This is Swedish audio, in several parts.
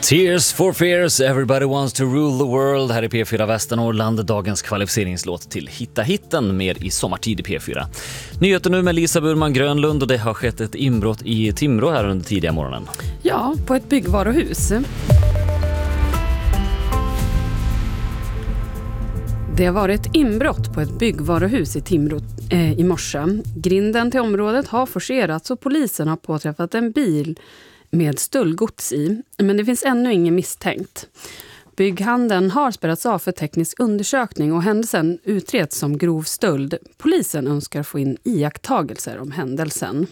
Tears for Fears, Everybody Wants to Rule the World. Här i P4 Västernorrland, dagens kvalificeringslåt till Hitta hitten mer i sommartid i P4. Nyheter nu med Lisa Burman Grönlund, och det har skett ett inbrott i Timrå här under tidiga morgonen. Ja, på ett byggvaruhus. Det har varit inbrott på ett byggvaruhus i Timrå i morse. Grinden till området har forcerats och polisen har påträffat en bil med stöldgods i, men det finns ännu ingen misstänkt. Bygghandeln har spärrats av för teknisk undersökning och händelsen utreds som grov stöld. Polisen önskar få in iakttagelser om händelsen.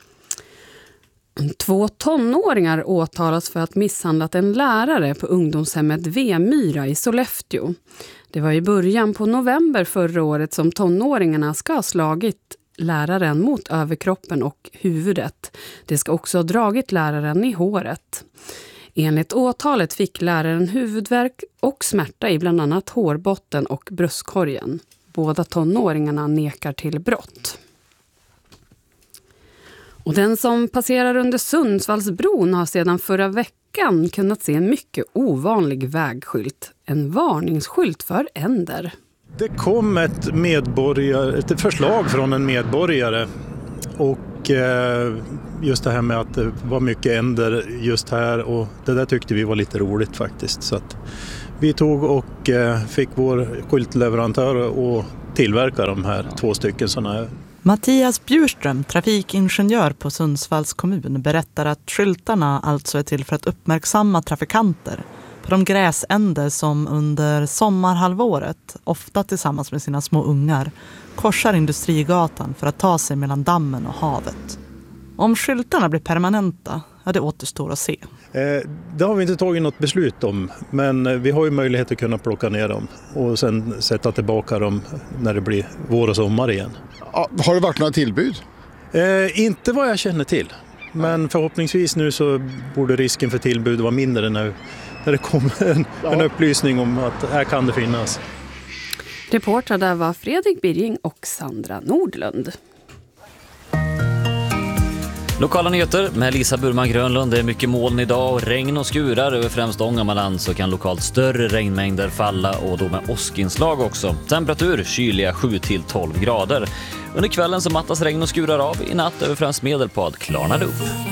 2 tonåringar åtalas för att misshandlat en lärare på ungdomshemmet Vemyra i Sollefteå. Det var i början på november förra året som tonåringarna ska ha slagit läraren mot överkroppen och huvudet. Det ska också ha dragit läraren i håret. Enligt åtalet fick läraren huvudvärk och smärta i bland annat hårbotten och bröstkorgen. Båda tonåringarna nekar till brott. Och den som passerar under Sundsvallsbron har sedan förra veckan kunnat se en mycket ovanlig vägskylt. En varningsskylt för änder. Det kom ett förslag från en medborgare, och just det här med att det var mycket änder just här, och det där tyckte vi var lite roligt faktiskt. Så att vi tog och fick vår skyltleverantör och tillverka de här 2 stycken sådana här. Mattias Bjurström, trafikingenjör på Sundsvalls kommun, berättar att skyltarna alltså är till för att uppmärksamma trafikanter på de gräsänder som under sommarhalvåret, ofta tillsammans med sina små ungar, korsar Industrigatan för att ta sig mellan dammen och havet. Om skyltarna blir permanenta, det återstår att se. Det har vi inte tagit något beslut om, men vi har ju möjlighet att kunna plocka ner dem och sen sätta tillbaka dem när det blir vår och sommar igen. Ja, har det varit några tillbud? Inte vad jag känner till, men förhoppningsvis nu så borde risken för tillbud vara mindre när det kommer en upplysning om att här kan det finnas. Reporter där var Fredrik Birging och Sandra Nordlund. Lokala nyheter med Lisa Burman Grönlund. Det är mycket moln idag och regn och skurar över främst Ångermanland, så kan lokalt större regnmängder falla, och då med åskinslag också. Temperatur kyliga 7-12 grader. Under kvällen så mattas regn och skurar av. I natt över främst Medelpad klarnar det upp.